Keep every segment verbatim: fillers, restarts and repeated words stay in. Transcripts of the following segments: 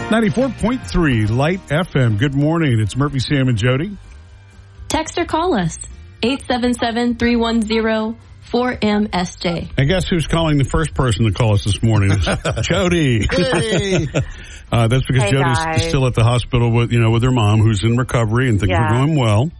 ninety-four point three Light F M. Good morning. It's Murphy, Sam, and Jody. Text or call us. eight seven seven, three one zero, four M S J. And guess who's calling the first person to call us this morning? Jody. Hey. uh, that's because Hey, Jody's guys. still at the hospital with, you know, with her mom, who's in recovery, and things Yeah. are going well.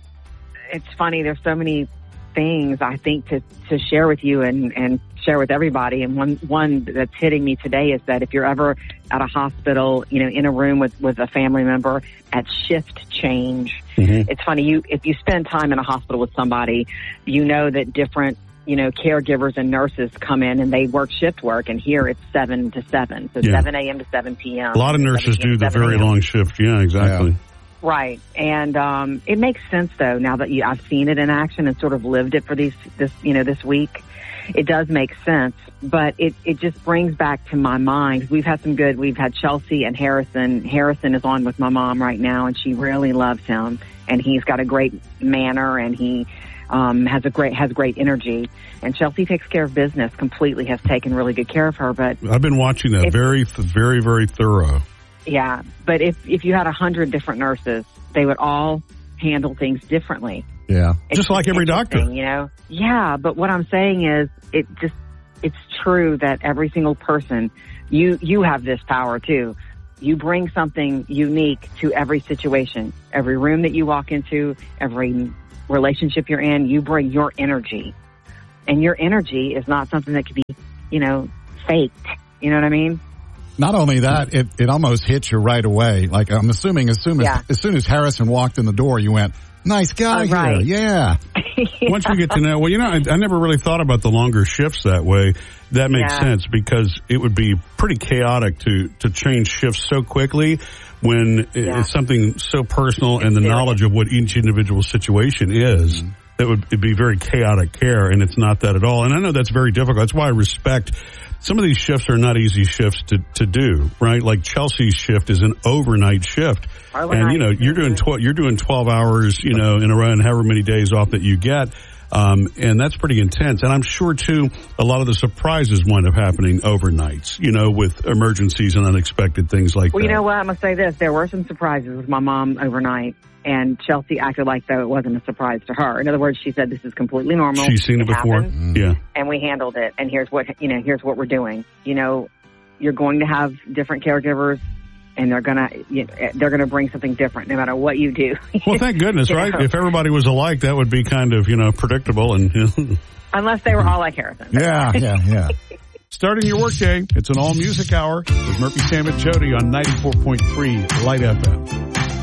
It's funny. There's so many things I think to, to share with you and, and share with everybody. And one, one that's hitting me today is that if you're ever at a hospital, you know, in a room with, with a family member at shift change, Mm-hmm. it's funny. You, if you spend time in a hospital with somebody, you know that different, you know, caregivers and nurses come in and they work shift work, and here it's seven to seven. So Yeah. seven a.m. to seven p.m. A lot of nurses do the very long. long shift. Yeah, exactly. Yeah. Right. And um, it makes sense, though, now that you, I've seen it in action and sort of lived it for these, this, you know, this week. It does make sense, but it, it just brings back to my mind. We've had some good, we've had Chelsea and Harrison. Harrison is on with my mom right now, and she really loves him. And he's got a great manner, and he um, has a great, has great energy. And Chelsea takes care of business completely, has taken really good care of her. But I've been watching that. If- Very, very, very thorough. yeah, but if, if you had a hundred different nurses, they would all handle things differently. Yeah. It's Just like every doctor. interesting, you know? Yeah, but what I'm saying is it just, it's true that every single person, you, you have this power too. You bring something unique to every situation, every room that you walk into, every relationship you're in, you bring your energy. And your energy is not something that can be, you know, faked. You know what I mean? Not only that, it, it almost hits you right away. Like, I'm assuming as soon as, Yeah. as soon as Harrison walked in the door, you went, nice guy Uh, here. right. Yeah. Once you get to know, well, you know, I, I never really thought about the longer shifts that way. That makes Yeah. sense because it would be pretty chaotic to, to change shifts so quickly when Yeah. it's something so personal and the serious. knowledge of what each individual situation is. Mm-hmm. That would it'd be very chaotic care, and it's not that at all. And I know that's very difficult. That's why I respect some of these shifts are not easy shifts to, to do, right? Like Chelsea's shift is an overnight shift. Overnight. And, you know, you're doing twelve, you're doing twelve hours, you know, in a row and however many days off that you get. Um, and that's pretty intense. And I'm sure too, a lot of the surprises wind up happening overnights, you know, with emergencies and unexpected things like Well, that. you know what? I'm going to say this. There were some surprises with my mom overnight, and Chelsea acted like though it wasn't a surprise to her. In other words, she said, this is completely normal. She's seen it before. happens, Yeah. and we handled it. And here's what, you know, here's what we're doing. You know, you're going to have different caregivers, and they're going to, you know, they're going to bring something different no matter what you do. Well, thank goodness, You right? know? If everybody was alike, that would be kind of, you know, predictable and, you know. Unless they were all like Harrison. Yeah, yeah, yeah. Starting your workday, it's an all music hour with Murphy, Sam, and Jody on ninety-four point three Light F M.